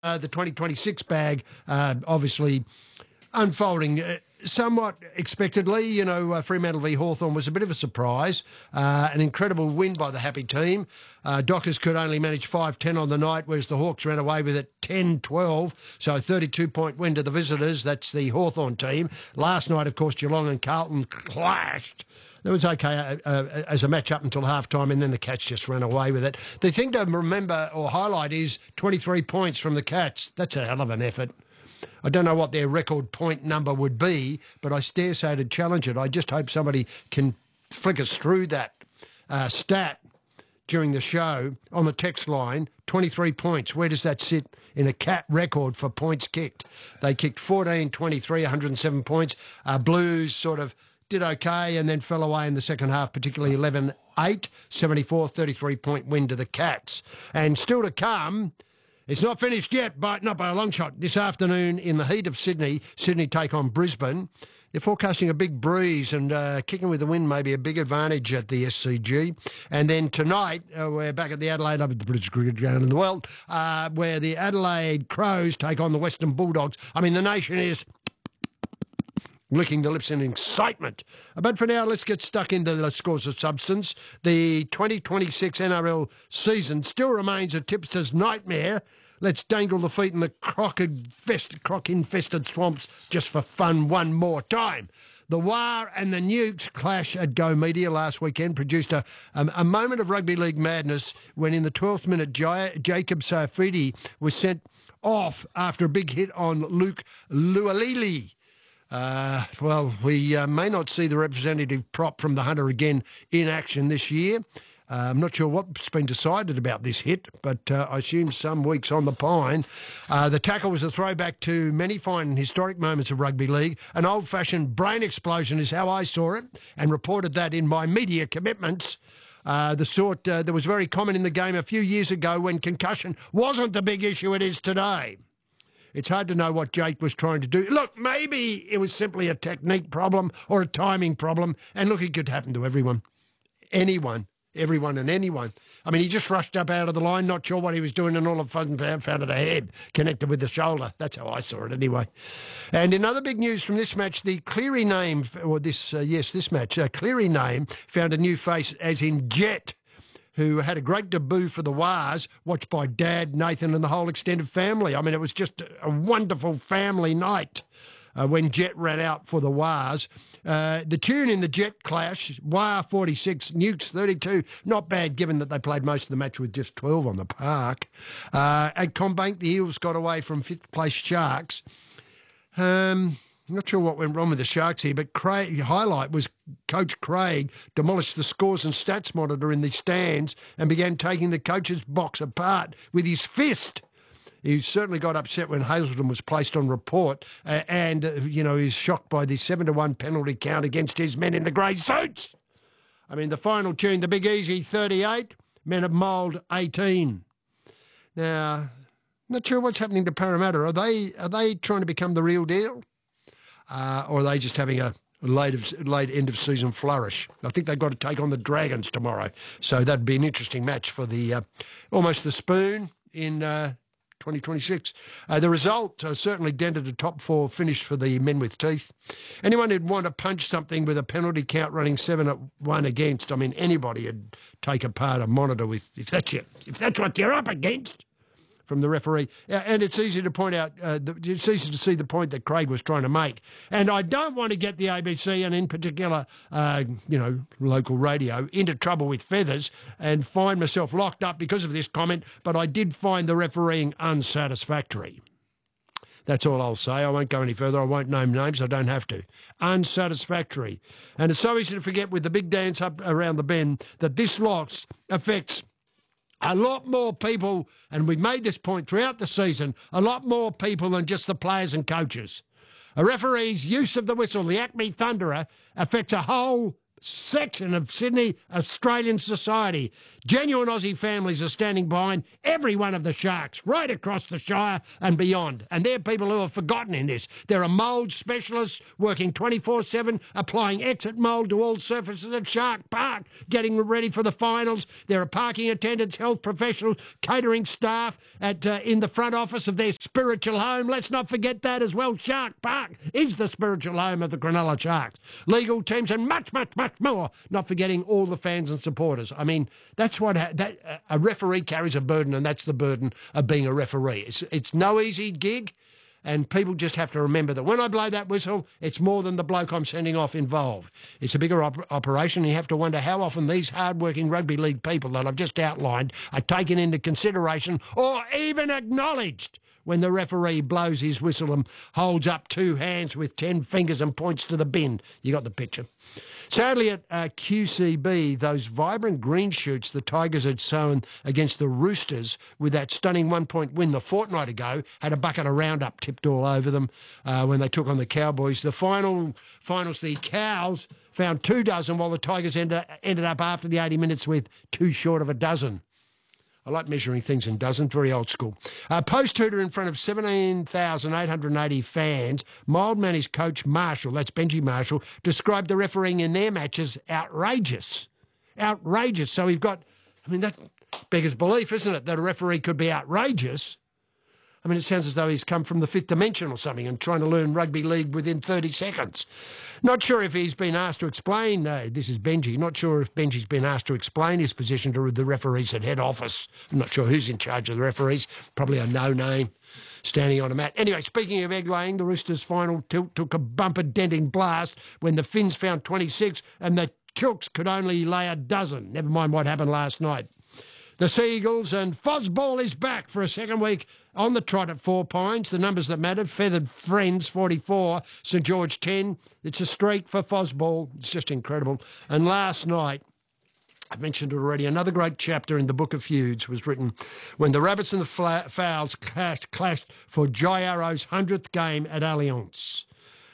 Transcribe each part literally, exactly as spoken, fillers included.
uh, the twenty twenty-six bag, uh, obviously unfolding uh, somewhat expectedly. You know, uh, Fremantle v Hawthorn was a bit of a surprise. Uh, an incredible win by the happy team. Uh, Dockers could only manage five ten on the night, whereas the Hawks ran away with it ten twelve. So a thirty-two point win to the visitors. That's the Hawthorn team. Last night, of course, Geelong and Carlton clashed. That was okay uh, uh, as a match up until half-time, and then the Cats just ran away with it. The thing to remember or highlight is twenty-three points from the Cats. That's a hell of an effort. I don't know what their record point number would be, but I dare say to challenge it. I just hope somebody can flick us through that uh, stat during the show on the text line. twenty-three points. Where does that sit in a Cat record for points kicked? They kicked fourteen twenty-three, one hundred seven points. Uh, Blues sort of did okay and then fell away in the second half, particularly eleven eight, seventy-four thirty-three point win to the Cats. And still to come, it's not finished yet, but not by a long shot. This afternoon in the heat of Sydney, Sydney take on Brisbane. They're forecasting a big breeze, and uh, kicking with the wind may be a big advantage at the S C G. And then tonight, uh, we're back at the Adelaide, up at the British Cricket Ground in the world, uh, where the Adelaide Crows take on the Western Bulldogs. I mean, the nation is licking the lips in excitement. But for now, let's get stuck into the scores of substance. The twenty twenty-six N R L season still remains a tipster's nightmare. Let's dangle the feet in the croc-infested, croc-infested swamps just for fun one more time. The War and the Nukes clash at Go Media last weekend produced a, um, a moment of rugby league madness when in the twelfth minute J- Jacob Safidi was sent off after a big hit on Luke Lualili. Uh, well, we uh, may not see the representative prop from the Hunter again in action this year. Uh, I'm not sure what's been decided about this hit, but uh, I assume some weeks on the pine. Uh, the tackle was a throwback to many fine and historic moments of rugby league. An old-fashioned brain explosion is how I saw it, and reported that in my media commitments. Uh, the sort uh, that was very common in the game a few years ago when concussion wasn't the big issue it is today. It's hard to know what Jake was trying to do. Look, maybe it was simply a technique problem or a timing problem. And look, it could happen to everyone. Anyone. Everyone and anyone. I mean, he just rushed up out of the line, not sure what he was doing, and all of a sudden found, found it a head connected with the shoulder. That's how I saw it anyway. And in other big news from this match, the Cleary name, or this, uh, yes, this match, uh, Cleary name found a new face, as in Jet, who had a great debut for the Wars, watched by Dad, Nathan and the whole extended family. I mean, it was just a wonderful family night uh, when Jet ran out for the Wars. Uh, the tune in the Jet clash, War forty-six, Nukes thirty-two, not bad given that they played most of the match with just twelve on the park. Uh, at Combank, the Eels got away from fifth place Sharks. Um... Not sure what went wrong with the Sharks here, but Craig, highlight was Coach Craig demolished the scores and stats monitor in the stands and began taking the coach's box apart with his fist. He certainly got upset when Hazelton was placed on report, uh, and, uh, you know, he's shocked by the seven to one penalty count against his men in the grey suits. I mean, the final tune, the Big Easy thirty-eight, Men of Mould eighteen. Now, not sure what's happening to Parramatta. Are they, are they trying to become the real deal? Uh, or are they just having a late, of, late end-of-season flourish? I think they've got to take on the Dragons tomorrow. So that'd be an interesting match for the uh, almost the spoon in uh, twenty twenty-six. Uh, the result uh, certainly dented a top four finish for the men with teeth. Anyone who'd want to punch something with a penalty count running seven at one against, I mean, anybody would take apart a monitor with, if that's, your, if that's what you're up against. From the referee. And it's easy to point out, uh, it's easy to see the point that Craig was trying to make. And I don't want to get the A B C, and in particular, uh, you know, local radio, into trouble with feathers and find myself locked up because of this comment, but I did find the refereeing unsatisfactory. That's all I'll say. I won't go any further. I won't name names. I don't have to. Unsatisfactory. And it's so easy to forget with the big dance up around the bend that this loss affects a lot more people, and we've made this point throughout the season, a lot more people than just the players and coaches. A referee's use of the whistle, the Acme Thunderer, affects a whole section of Sydney Australian society. Genuine Aussie families are standing behind every one of the Sharks, right across the Shire and beyond. And they're people who are forgotten in this. There are mould specialists working twenty-four seven, applying exit mould to all surfaces at Shark Park, getting ready for the finals. There are parking attendants, health professionals, catering staff at uh, in the front office of their spiritual home. Let's not forget that as well. Shark Park is the spiritual home of the Cronulla Sharks. Legal teams and much, much, much more. Not forgetting all the fans and supporters. I mean, that's what ha- that uh, a referee carries a burden, and that's the burden of being a referee. It's it's no easy gig, and people just have to remember that when I blow that whistle, it's more than the bloke I'm sending off involved. It's a bigger op- operation. You have to wonder how often these hard-working rugby league people that I've just outlined are taken into consideration or even acknowledged when the referee blows his whistle and holds up two hands with ten fingers and points to the bin. You got the picture. Sadly, at uh, Q C B, those vibrant green shoots the Tigers had sown against the Roosters with that stunning one-point win the fortnight ago had a bucket of Roundup tipped all over them uh, when they took on the Cowboys. The final finals, the Cows found two dozen, while the Tigers ended, ended up after the eighty minutes with two short of a dozen. I like measuring things in dozens, very old school. Uh, Post-Hooter in front of seventeen thousand eight hundred eighty fans, Mildman's coach Marshall, that's Benji Marshall, described the refereeing in their match as outrageous. Outrageous. So we've got, I mean, that beggars belief, isn't it, that a referee could be outrageous? I mean, it sounds as though he's come from the fifth dimension or something and trying to learn rugby league within thirty seconds. Not sure if he's been asked to explain, uh, this is Benji, not sure if Benji's been asked to explain his position to the referees at head office. I'm not sure who's in charge of the referees, probably a no-name standing on a mat. Anyway, speaking of egg laying, the Roosters' final tilt took a bumper-denting blast when the Finns found twenty-six and the Chooks could only lay a dozen. Never mind what happened last night. The Seagulls and Fozball is back for a second week on the trot at Four Pines. The numbers that mattered: Feathered Friends forty-four, St George ten. It's a streak for Fozball. It's just incredible. And last night, I've mentioned it already, another great chapter in the Book of Feuds was written when the Rabbits and the Fla- Fowls clashed, clashed for Jai Arrow's hundredth game at Allianz.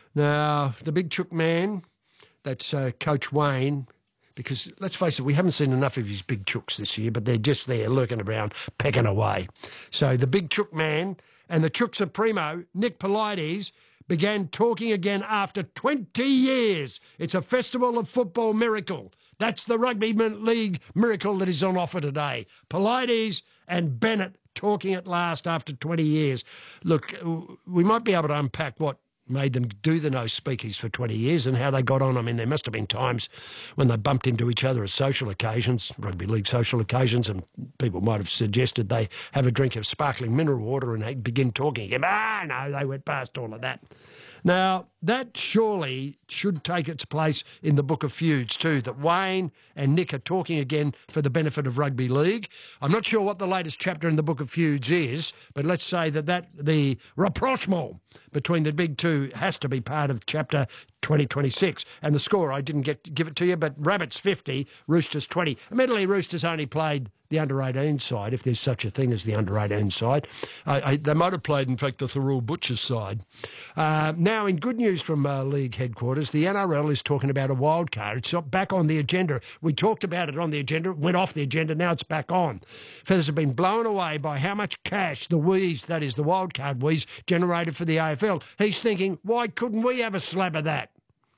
Now, the big chook man, that's uh, Coach Wayne, because let's face it, we haven't seen enough of his big chooks this year, but they're just there lurking around, pecking away. So the big chook man and the chook supremo, Nick Polides, began talking again after twenty years. It's a festival of football miracle. That's the rugby league miracle that is on offer today. Polides and Bennett talking at last after twenty years. Look, we might be able to unpack what made them do the no speakies for twenty years and how they got on. I mean, there must have been times when they bumped into each other at social occasions, rugby league social occasions, and people might have suggested they have a drink of sparkling mineral water and they begin talking again. Ah, no, they went past all of that. Now, that surely should take its place in the Book of Feuds too, that Wayne and Nick are talking again for the benefit of rugby league. I'm not sure what the latest chapter in the Book of Feuds is, but let's say that, that the rapprochement between the big two has to be part of chapter twenty twenty-six. And the score, I didn't get give it to you, but Rabbits fifty, Roosters twenty. Admittedly, Roosters only played the under eighteen side, if there's such a thing as the under eighteen side. I, I, they might have played, in fact, the Thurul Butchers side. Uh, now, in good news from uh, league headquarters, the N R L is talking about a wild card. It's back on the agenda. We talked about it on the agenda, it went off the agenda, now it's back on. Feathers have been blown away by how much cash the Wheeze, that is the wild card Wheeze, generated for the A F L. He's thinking, why couldn't we have a slab of that?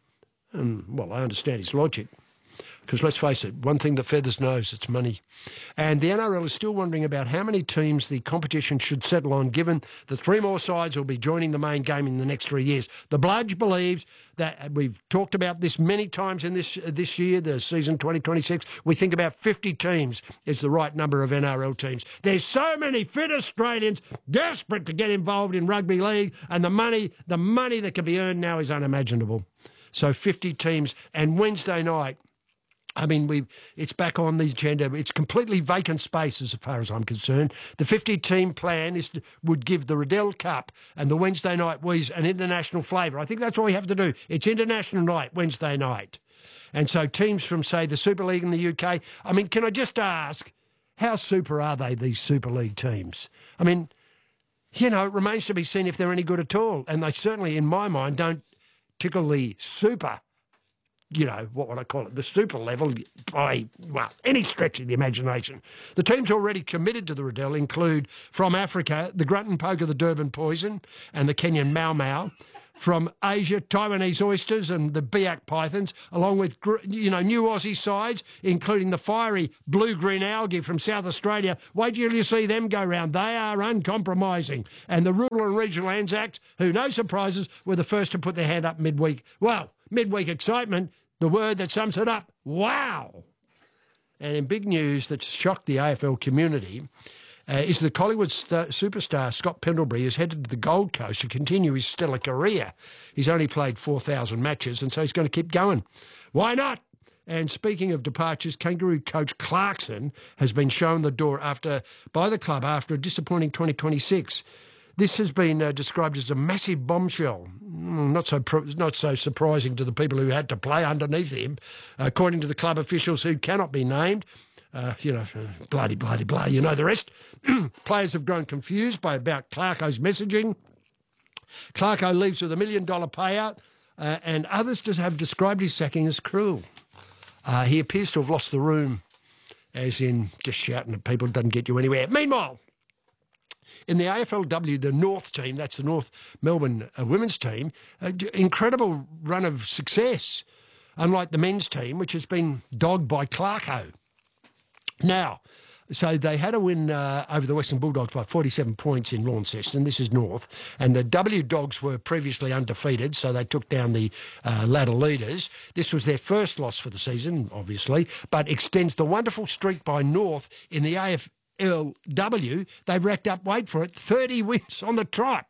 And, well, I understand his logic. Because let's face it, one thing that Feathers knows, it's money. And the N R L is still wondering about how many teams the competition should settle on, given the three more sides will be joining the main game in the next three years. The Bludge believes that, we've talked about this many times in this this year, the season twenty twenty-six, we think about fifty teams is the right number of N R L teams. There's so many fit Australians desperate to get involved in rugby league, and the money, the money that can be earned now is unimaginable. So fifty teams, and Wednesday night, I mean, we it's back on the agenda. It's completely vacant space as far as I'm concerned. The fifty-team plan is to, would give the Riddell Cup and the Wednesday night Wheeze an international flavour. I think that's what we have to do. It's international night, Wednesday night. And so teams from, say, the Super League in the U K, I mean, can I just ask, how super are they, these Super League teams? I mean, you know, it remains to be seen if they're any good at all. And they certainly, in my mind, don't tickle the super you know, what would I call it, the super level by, well, any stretch of the imagination. The teams already committed to the Riddell include, from Africa, the Grunton Poker, the Durban Poison, and the Kenyan Mau Mau. From Asia, Taiwanese oysters and the Biak pythons, along with, you know, new Aussie sides, including the fiery blue-green algae from South Australia. Wait till you see them go round. They are uncompromising. And the Rural and Regional Anzacs, who, no surprises, were the first to put their hand up midweek. Well, midweek excitement, the word that sums it up, wow. And in big news that's shocked the A F L community, Uh, is the Collingwood st- superstar Scott Pendlebury is headed to the Gold Coast to continue his stellar career. He's only played four thousand matches, and so he's going to keep going. Why not? And speaking of departures, Kangaroo coach Clarkson has been shown the door after by the club after a disappointing twenty twenty-six. This has been uh, described as a massive bombshell. Mm, not so pro- not so surprising to the people who had to play underneath him, according to the club officials who cannot be named. Uh, you know, bloody, bloody, blah, you know the rest. Players have grown confused by about Clarko's messaging. Clarko leaves with a million dollar payout, uh, and others just have described his sacking as cruel. Uh, he appears to have lost the room, as in just shouting at people doesn't get you anywhere. Meanwhile, in the A F L W, the North team, that's the North Melbourne uh, women's team, uh, incredible run of success, unlike the men's team, which has been dogged by Clarko. Now, so they had a win uh, over the Western Bulldogs by forty-seven points in Launceston. This is North. And the W Dogs were previously undefeated, so they took down the uh, ladder leaders. This was their first loss for the season, obviously, but extends the wonderful streak by North in the A F L W. They've racked up, wait for it, thirty wins on the trot.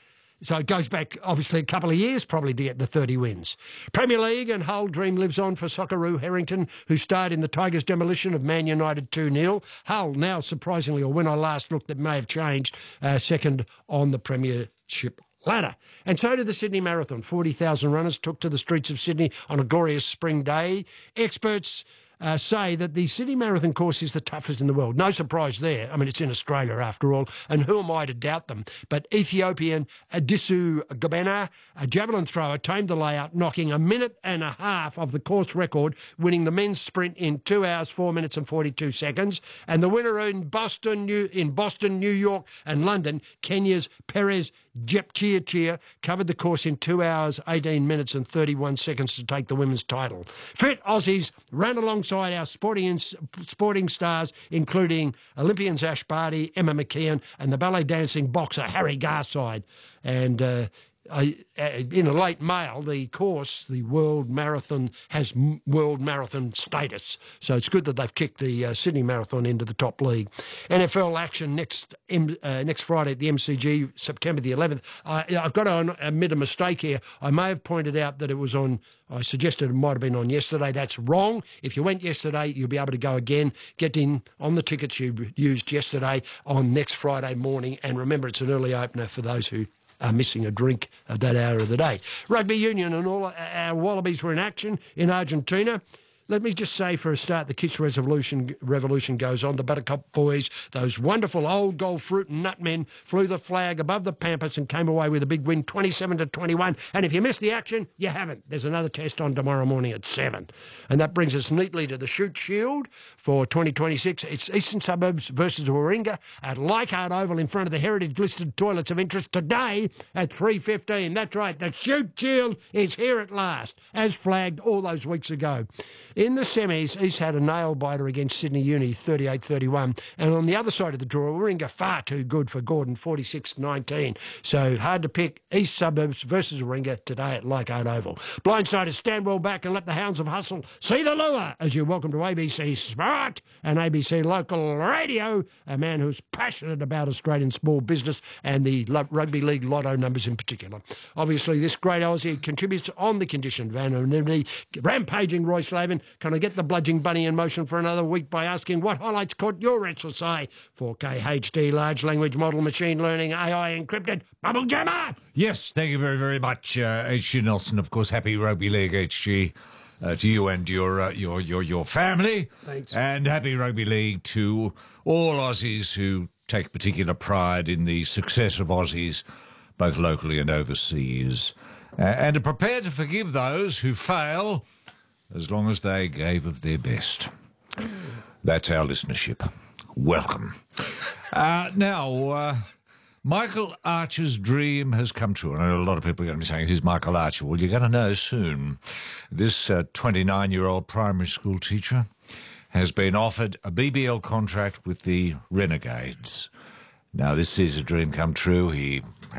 So it goes back, obviously, a couple of years probably to get the thirty wins. Premier League and Hull dream lives on for Socceroo Harrington, who starred in the Tigers' demolition of Man United two nil. Hull now, surprisingly, or when I last looked, that may have changed, uh, second on the Premiership ladder. And so did the Sydney Marathon. forty thousand runners took to the streets of Sydney on a glorious spring day. Experts Uh, say that the Sydney Marathon course is the toughest in the world. No surprise there. I mean, it's in Australia after all, and who am I to doubt them? But Ethiopian Adisu Gabena, a javelin thrower, tamed the layout, knocking a minute and a half of the course record, winning the men's sprint in two hours, four minutes and forty-two seconds. And the winner in Boston, New, in Boston, New York and London, Kenya's Perez Jepchirchir, covered the course in two hours, eighteen minutes and thirty-one seconds to take the women's title. Fit Aussies ran alongside our sporting sporting stars, including Olympians Ash Barty, Emma McKeon, and the ballet dancing boxer Harry Garside. And uh, I, in a late mail, the course, the World Marathon, has m- World Marathon status. So it's good that they've kicked the uh, Sydney Marathon into the top league. N F L action next M- uh, next Friday at the M C G, September the eleventh. Uh, I've got to admit a mistake here. I may have pointed out that it was on, I suggested it might have been on yesterday. That's wrong. If you went yesterday, you'll be able to go again. Get in on the tickets you used yesterday on next Friday morning. And remember, it's an early opener for those who are missing a drink at that hour of the day. Rugby union and all our Wallabies were in action in Argentina. Let me just say for a start, the Kitch Revolution, revolution goes on. The Buttercup boys, those wonderful old gold fruit and nut men, flew the flag above the Pampas and came away with a big win, twenty-seven to twenty-one. And if you missed the action, you haven't. There's another test on tomorrow morning at seven. And that brings us neatly to the Shoot Shield for twenty twenty-six. It's Eastern Suburbs versus Warringah at Leichhardt Oval in front of the heritage-listed toilets of interest today at three fifteen. That's right, the Shoot Shield is here at last, as flagged all those weeks ago. In the semis, East had a nail-biter against Sydney Uni, thirty-eight thirty-one. And on the other side of the draw, Warringah far too good for Gordon, forty-six nineteen. So hard to pick. East Suburbs versus Warringah today at Leichhardt Oval. Blindsiders, stand well back and let the hounds of hustle see the lure as you're welcome to A B C Sport and A B C Local Radio, a man who's passionate about Australian small business and the rugby league lotto numbers in particular. Obviously, this great Aussie contributes on the condition of anonymity. Rampaging Roy Slavin, can I get the bludging bunny in motion for another week by asking what highlights caught your Excel say? four K H D, large language model, machine learning, A I encrypted, bubble jammer! Yes, thank you very, very much, uh, H G Nelson. Of course, happy Rugby League, H G, uh, to you and your, uh, your your your family. Thanks. And happy Rugby League to all Aussies who take particular pride in the success of Aussies, both locally and overseas. Uh, and are prepared to forgive those who fail as long as they gave of their best. That's our listenership. Welcome. Uh, now, uh, Michael Archer's dream has come true. And I know a lot of people are going to be saying, who's Michael Archer? Well, you're going to know soon. This uh, twenty-nine-year-old primary school teacher has been offered a B B L contract with the Renegades. Now, this is a dream come true. He